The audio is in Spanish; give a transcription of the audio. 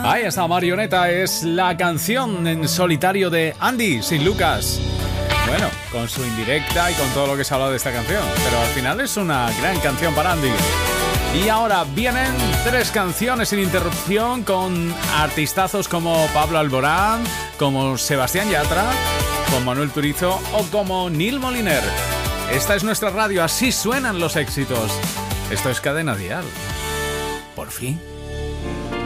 Ahí está, Marioneta es la canción en solitario de Andy, sin Lucas. Bueno, con su indirecta y con todo lo que se ha hablado de esta canción, pero al final es una gran canción para Andy. Y ahora vienen 3 canciones sin interrupción con artistazos como Pablo Alborán, como Sebastián Yatra, como Manuel Turizo o como Neil Moliner. Esta es nuestra radio, así suenan los éxitos. Esto es Cadena Dial. Por fin.